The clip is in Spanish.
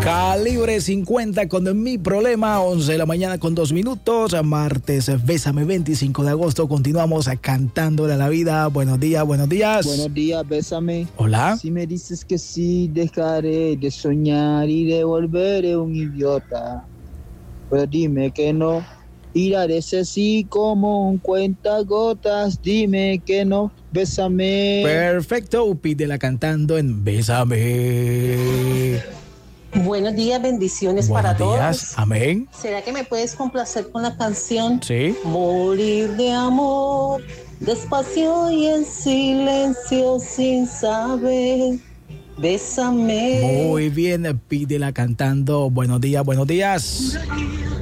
Calibre 50 con Mi Problema, 11 de la mañana con 2 minutos, martes, Bésame, 25 de agosto, continuamos cantándole a la vida. Buenos días, buenos días. Buenos días, bésame. Hola. Si me dices que sí, dejaré de soñar y de volveré un idiota. Pero dime que no, iré así como un cuentagotas. Dime que no, bésame. Perfecto, pídela cantando en Bésame. Buenos días, bendiciones Buenos para días. todos. Amén. ¿Será que me puedes complacer con la canción? Sí. Morir de amor, despacio y en silencio sin saber. Bésame. Muy bien, pídela cantando. Buenos días, buenos días.